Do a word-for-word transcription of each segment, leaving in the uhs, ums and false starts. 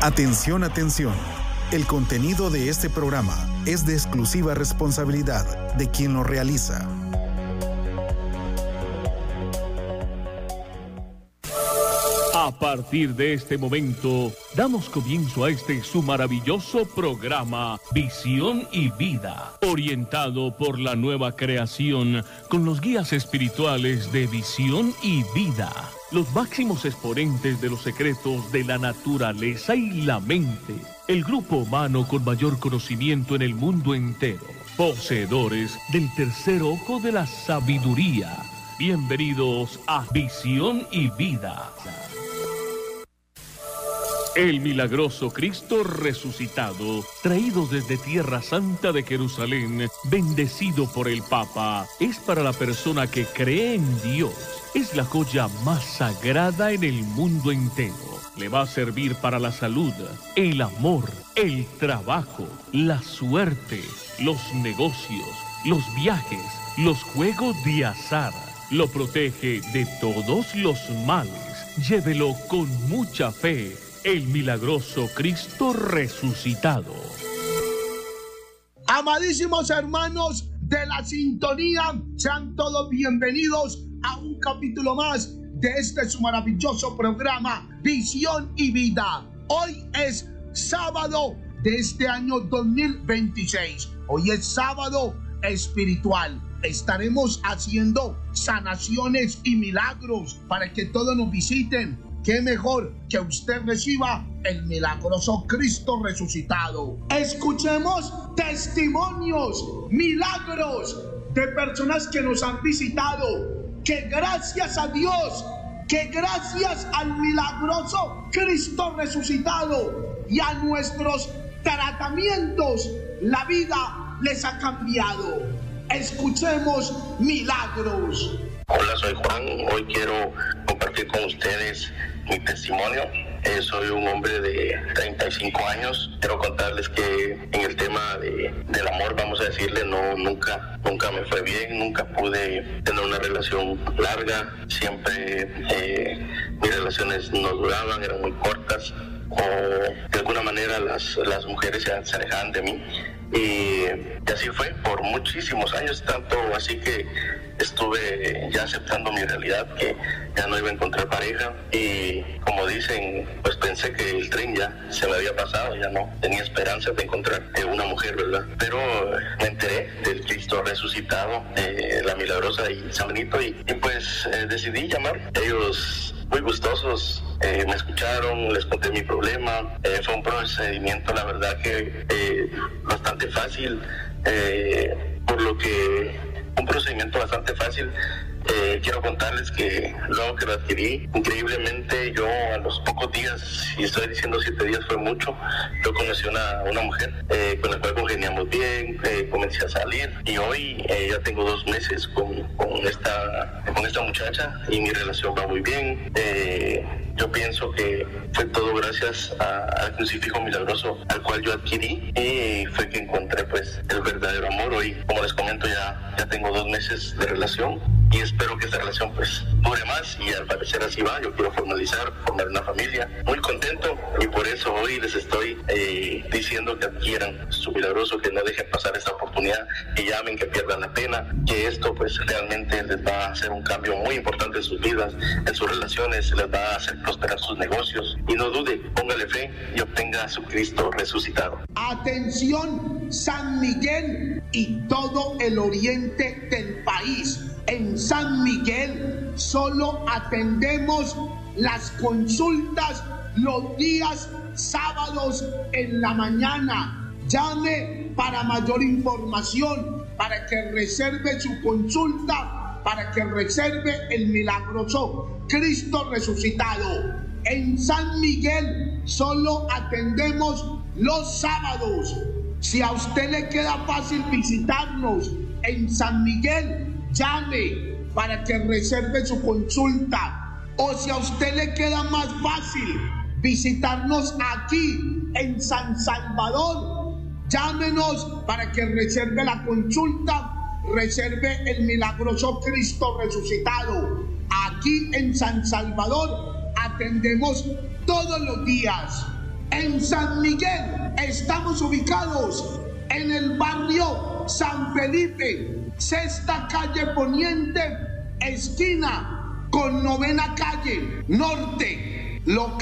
Atención, atención. El contenido de este programa es de exclusiva responsabilidad de quien lo realiza. A partir de este momento, damos comienzo a este su maravilloso programa Visión y Vida, orientado por la nueva creación con los guías espirituales de Visión y Vida, los máximos exponentes de los secretos de la naturaleza y la mente, el grupo humano con mayor conocimiento en el mundo entero, poseedores del tercer ojo de la sabiduría. Bienvenidos a Visión y Vida. El milagroso Cristo resucitado, traído desde Tierra Santa de Jerusalén, bendecido por el Papa, es para la persona que cree en Dios. Es la joya más sagrada en el mundo entero. Le va a servir para la salud, el amor, el trabajo, la suerte, los negocios, los viajes, los juegos de azar. Lo protege de todos los males. Llévelo con mucha fe. El milagroso Cristo resucitado. Amadísimos hermanos de la sintonía, sean todos bienvenidos a un capítulo más de este su maravilloso programa Visión y Vida. Hoy es sábado de este año dos mil veintiséis. Hoy es sábado espiritual. Estaremos haciendo sanaciones y milagros para que todos nos visiten. Qué mejor que usted reciba el milagroso Cristo resucitado. Escuchemos testimonios, milagros de personas que nos han visitado. Que gracias a Dios, que gracias al milagroso Cristo resucitado y a nuestros tratamientos, la vida les ha cambiado. Escuchemos milagros. Hola, soy Juan. Hoy quiero compartir con ustedes mi testimonio. Eh, soy un hombre de treinta y cinco años. Quiero contarles que en el tema de, del amor, vamos a decirle, no, nunca, nunca me fue bien, nunca pude tener una relación larga. Siempre eh, mis relaciones no duraban, eran muy cortas, o de alguna manera las, las mujeres se, se alejaban de mí. Y, y así fue por muchísimos años, tanto así que estuve ya aceptando mi realidad, que ya no iba a encontrar pareja, y como dicen, pues pensé que el tren ya se me había pasado, ya no tenía esperanza de encontrar eh, una mujer, ¿verdad? Pero me enteré del Cristo resucitado, eh, la milagrosa y San Benito, y, y pues eh, decidí llamar. Ellos muy gustosos eh, me escucharon, les conté mi problema. Eh, fue un procedimiento, la verdad que eh, bastante fácil, eh, por lo que un procedimiento bastante fácil. Eh, quiero contarles que luego que lo adquirí, increíblemente yo a los pocos días, y estoy diciendo siete días fue mucho, yo conocí una, una mujer eh, con la cual congeniamos bien, eh, comencé a salir, y hoy eh, ya tengo dos meses con, con, esta, con esta muchacha y mi relación va muy bien. Eh, yo pienso que fue todo gracias a, al crucifijo milagroso al cual yo adquirí, y fue que encontré pues el verdadero amor. Hoy, como les comento, ya, ya tengo dos meses de relación y espero que esta relación pues dure más, y al parecer así va. Yo quiero formalizar, formar una familia. Muy contento, y por eso hoy les estoy eh, diciendo que adquieran su milagroso, que no dejen pasar esta oportunidad, que llamen, que pierdan la pena, que esto pues realmente les va a hacer un cambio muy importante en sus vidas, en sus relaciones, les va a hacer prosperar sus negocios, y no dude, póngale fe y obtenga a su Cristo resucitado. Atención, San Miguel y todo el oriente del país. En San Miguel solo atendemos las consultas los días sábados en la mañana. Llame para mayor información, para que reserve su consulta, para que reserve el milagroso Cristo resucitado. En San Miguel solo atendemos los sábados. Si a usted le queda fácil visitarnos en San Miguel, llame para que reserve su consulta. O si a usted le queda más fácil visitarnos aquí en San Salvador, llámenos para que reserve la consulta, reserve el milagroso Cristo resucitado. Aquí en San Salvador atendemos todos los días. En San Miguel estamos ubicados en el barrio San Felipe, sexta calle poniente, esquina con novena calle norte,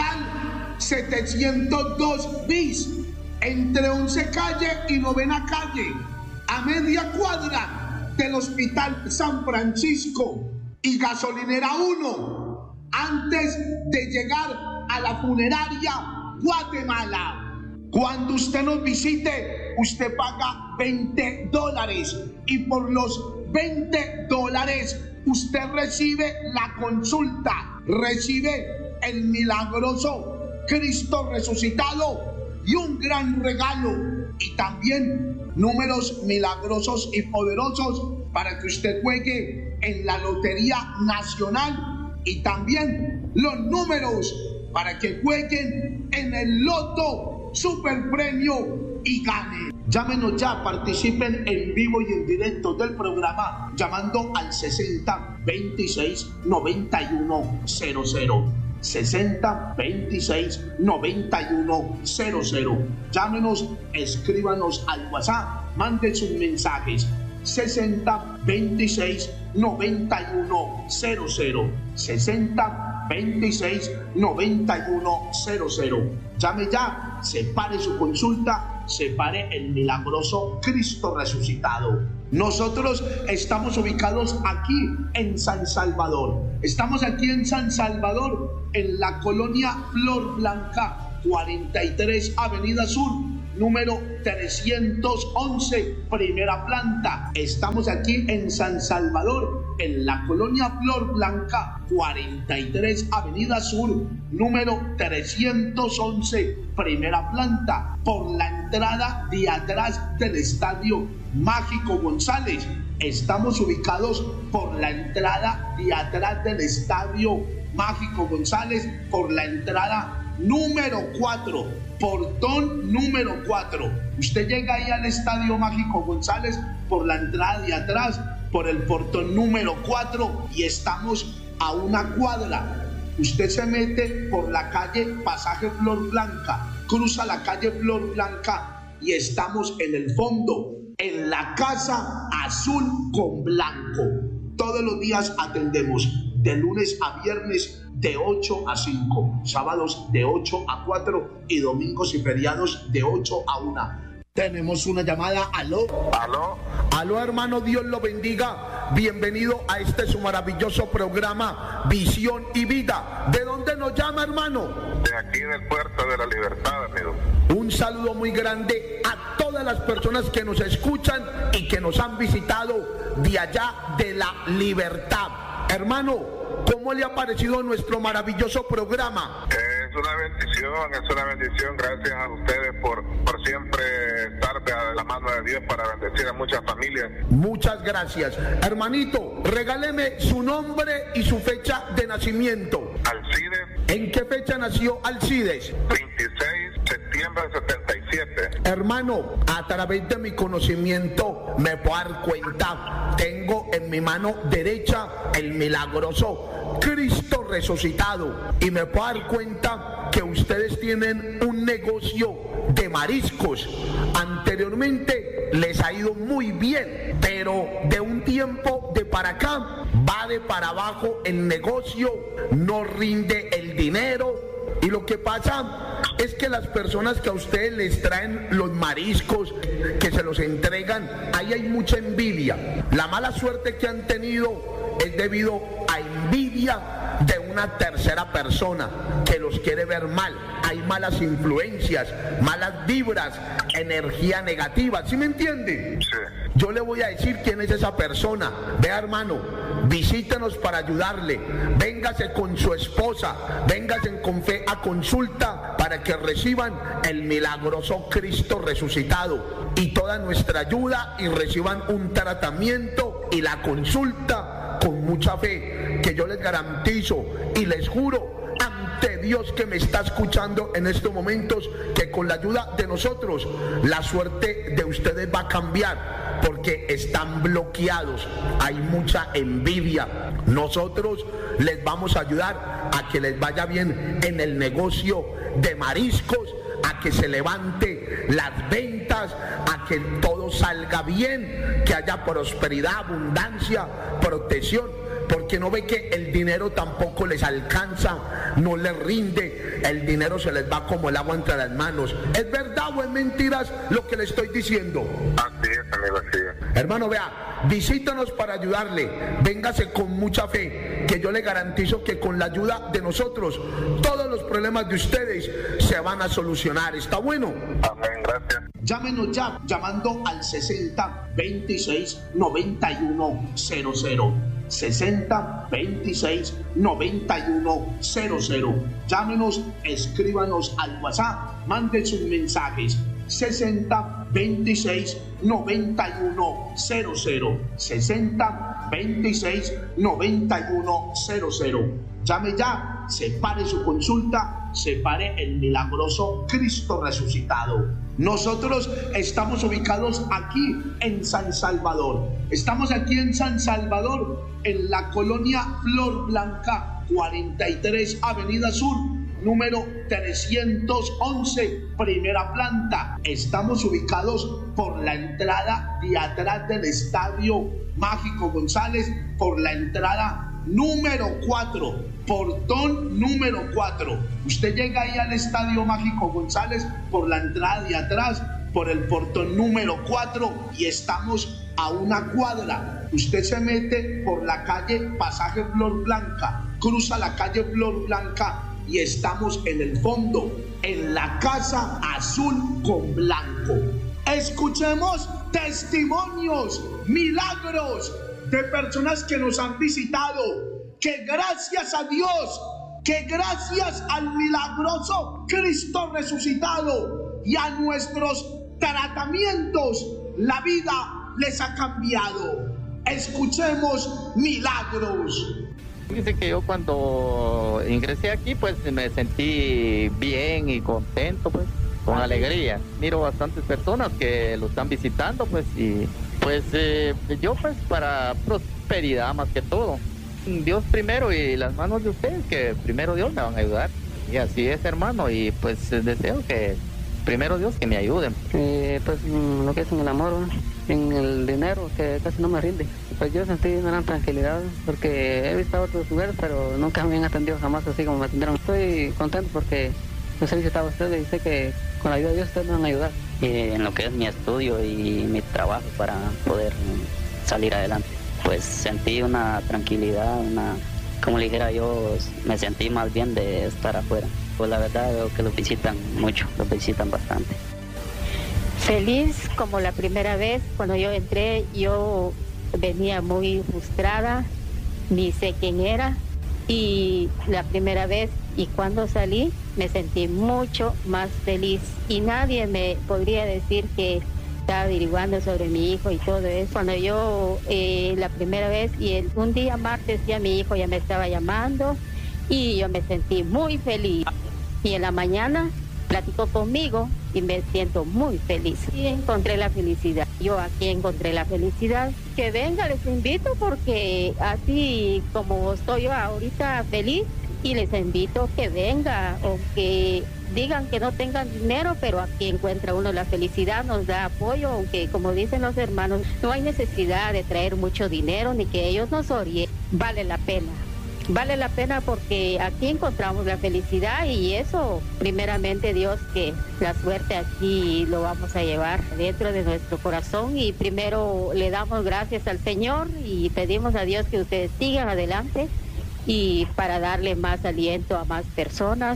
local setecientos dos bis, entre once calle y novena calle, a media cuadra del Hospital San Francisco y gasolinera uno, antes de llegar a la funeraria Guatemala. Cuando usted nos visite, usted paga veinte dólares y por los veinte dólares usted recibe la consulta, recibe el milagroso Cristo resucitado y un gran regalo, y también números milagrosos y poderosos para que usted juegue en la Lotería Nacional, y también los números para que jueguen en el Loto Super Premio y gane. Llámenos ya, participen en vivo y en directo del programa llamando al sesenta veintiséis noventa y uno cero cero. sesenta veintiséis noventa y uno cero cero. Llámenos, escríbanos al WhatsApp, manden sus mensajes. sesenta veintiséis noventa y uno cero cero. sesenta veintiséis noventa y uno cero cero. Llame ya, separe su consulta, separe el milagroso Cristo resucitado. Nosotros estamos ubicados aquí en San Salvador. Estamos aquí en San Salvador, en la colonia Flor Blanca, cuarenta y tres Avenida Sur, número trescientos once, primera planta. Estamos aquí en San Salvador, en la colonia Flor Blanca, cuarenta y tres Avenida Sur, número trescientos once, primera planta, por la entrada de atrás del Estadio Mágico González. Estamos ubicados por la entrada de atrás del Estadio Mágico González, por la entrada número cuatro, portón número cuatro. Usted llega ahí al Estadio Mágico González por la entrada de atrás, por el portón número cuatro, y estamos a una cuadra. Usted se mete por la calle Pasaje Flor Blanca, cruza la calle Flor Blanca y estamos en el fondo, en la Casa Azul con Blanco. Todos los días atendemos de lunes a viernes de ocho a cinco, sábados de ocho a cuatro y domingos y feriados de ocho a una. Tenemos una llamada. Aló. Aló. Aló, hermano, Dios lo bendiga. Bienvenido a este su maravilloso programa Visión y Vida. ¿De dónde nos llama, hermano? De aquí del Puerto de la Libertad, amigo. Un saludo muy grande a todas las personas que nos escuchan y que nos han visitado de allá de la Libertad. Hermano, ¿cómo le ha parecido nuestro maravilloso programa? Es una bendición, es una bendición. Gracias a ustedes por, por siempre estar de la mano de Dios para bendecir a muchas familias. Muchas gracias. Hermanito, regáleme su nombre y su fecha de nacimiento. Alcides. ¿En qué fecha nació Alcides? veintiséis de septiembre de setenta y siete. Hermano, a través de mi conocimiento me puedo dar cuenta. Tengo en mi mano derecha el milagroso Cristo resucitado, y me puedo dar cuenta que ustedes tienen un negocio de mariscos. Anteriormente les ha ido muy bien, pero de un tiempo de para acá va de para abajo el negocio, no rinde el dinero, y lo que pasa es que las personas que a ustedes les traen los mariscos, que se los entregan, ahí hay mucha envidia. La mala suerte que han tenido es debido a envidia de una tercera persona que los quiere ver mal. Hay malas influencias, malas vibras, energía negativa, ¿sí me entiende? Sí. Yo le voy a decir quién es esa persona. Vea, hermano, visítenos para ayudarle. Véngase con su esposa, véngase con fe a consulta para que reciban el milagroso Cristo resucitado y toda nuestra ayuda, y reciban un tratamiento y la consulta con mucha fe, que yo les garantizo y les juro ante Dios que me está escuchando en estos momentos, que con la ayuda de nosotros la suerte de ustedes va a cambiar, porque están bloqueados, hay mucha envidia. Nosotros les vamos a ayudar a que les vaya bien en el negocio de mariscos, a que se levante las ventas, a que todo salga bien, que haya prosperidad, abundancia, protección, porque no ve que el dinero tampoco les alcanza, no les rinde, el dinero se les va como el agua entre las manos. ¿Es verdad o es mentiras lo que le estoy diciendo? Así es, amigo, así es. Hermano, vea, visítanos para ayudarle, véngase con mucha fe, que yo le garantizo que con la ayuda de nosotros, todos los problemas de ustedes se van a solucionar. ¿Está bueno? Amén, gracias. Llámenos ya, llamando al sesenta veintiséis noventa y uno cero cero. sesenta veintiséis noventa y uno cero cero. Llámenos, escríbanos al WhatsApp, manden sus mensajes. sesenta veintiséis noventa y uno cero cero. sesenta veintiséis noventa y uno cero cero. Llame ya, separe su consulta, separe el milagroso Cristo resucitado. Nosotros estamos ubicados aquí en San Salvador. Estamos aquí en San Salvador, en la colonia Flor Blanca, cuarenta y tres Avenida Sur, número trescientos once, primera planta. Estamos ubicados por la entrada de atrás del Estadio Mágico González, por la entrada número cuatro, portón número cuatro. Usted llega ahí al Estadio Mágico González por la entrada de atrás, por el portón número cuatro, y estamos a una cuadra. Usted se mete por la calle Pasaje Flor Blanca, cruza la calle Flor Blanca y estamos en el fondo, en la casa azul con blanco. Escuchemos testimonios, milagros de personas que nos han visitado, que gracias a Dios, que gracias al milagroso Cristo resucitado y a nuestros tratamientos, la vida les ha cambiado. Escuchemos milagros. Dice que yo cuando ingresé aquí pues me sentí bien y contento, pues con alegría. Miro bastantes personas que lo están visitando, pues y pues eh, yo pues para prosperidad más que todo. Dios primero y las manos de ustedes, que primero Dios me van a ayudar. Y así es, hermano, y pues deseo que primero Dios que me ayuden. Eh, pues lo que es en el amor, en el dinero, que casi no me rinde. Pues yo sentí una gran tranquilidad porque he visto a otros lugares, pero nunca me han atendido jamás así como me atendieron. Estoy contento porque los he visitado a ustedes y sé que con la ayuda de Dios ustedes me van a ayudar. Eh, en lo que es mi estudio y mi trabajo para poder salir adelante. Pues sentí una tranquilidad, una, como le dijera yo, me sentí más bien de estar afuera. Pues la verdad veo que los visitan mucho, los visitan bastante. Feliz como la primera vez. Cuando yo entré, yo venía muy frustrada, ni sé quién era, y la primera vez, y cuando salí, me sentí mucho más feliz, y nadie me podría decir que estaba averiguando sobre mi hijo y todo eso. Cuando yo, eh, la primera vez, y el, un día martes ya mi hijo ya me estaba llamando, y yo me sentí muy feliz, y en la mañana platicó conmigo y me siento muy feliz. Y encontré la felicidad. Yo aquí encontré la felicidad. Que venga, les invito, porque así como estoy yo ahorita feliz, y les invito que venga, aunque digan que no tengan dinero, pero aquí encuentra uno la felicidad, nos da apoyo, aunque como dicen los hermanos, no hay necesidad de traer mucho dinero ni que ellos nos orienten. Vale la pena. Vale la pena porque aquí encontramos la felicidad, y eso primeramente Dios, que la suerte aquí lo vamos a llevar dentro de nuestro corazón, y primero le damos gracias al Señor y pedimos a Dios que ustedes sigan adelante y para darle más aliento a más personas.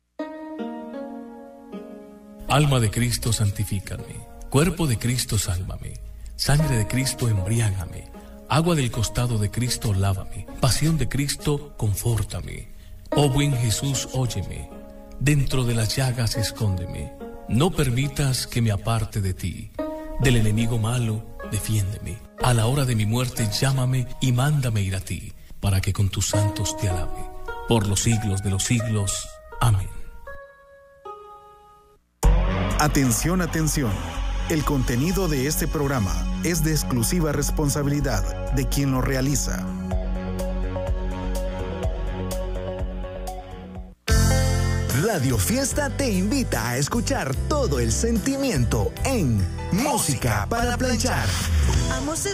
Alma de Cristo, santifícame. Cuerpo de Cristo, sálvame. Sangre de Cristo, embriágame. Agua del costado de Cristo, lávame. Pasión de Cristo, confórtame. Oh buen Jesús, óyeme. Dentro de las llagas, escóndeme. No permitas que me aparte de ti. Del enemigo malo, defiéndeme. A la hora de mi muerte, llámame y mándame ir a ti, para que con tus santos te alabe. Por los siglos de los siglos. Amén. Atención, atención. El contenido de este programa es de exclusiva responsabilidad de quien lo realiza. Radio Fiesta te invita a escuchar todo el sentimiento en Música para Planchar.